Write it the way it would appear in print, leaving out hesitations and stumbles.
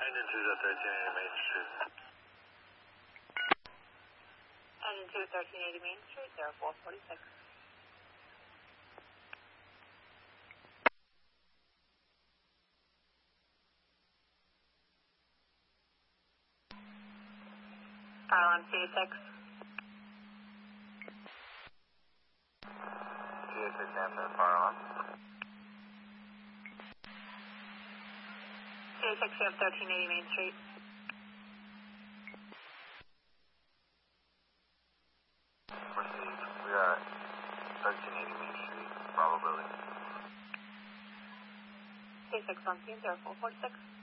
Engine 2 to 1380 Main Street. Engine 2, 1380 Main Street, 0446. File on CA6. CA6 answer, fire on. CA6, you have 1380 Main Street. Received. We are at 1380 Main Street, probability. CA6 on scene, 0446.